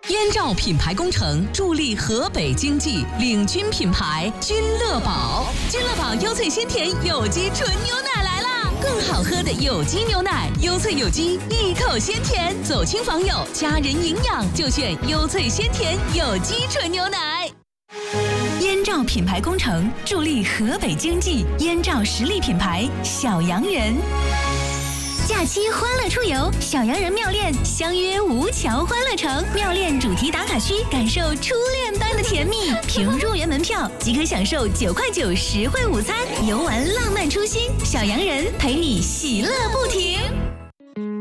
燕赵品牌工程助力河北经济，领军品牌君乐宝。君乐宝优萃鲜甜有机纯牛奶来啦！更好喝的有机牛奶，优萃有机，一口鲜甜，走亲访友，家人营养就选优萃鲜甜有机纯牛奶。燕赵品牌工程助力河北经济，燕赵实力品牌小洋人。假期欢乐出游，小洋人妙恋相约吴桥欢乐城，妙恋主题打卡区，感受初恋般的甜蜜。凭入园门票即可享受9.9块实惠午餐，游玩浪漫初心，小洋人陪你喜乐不停。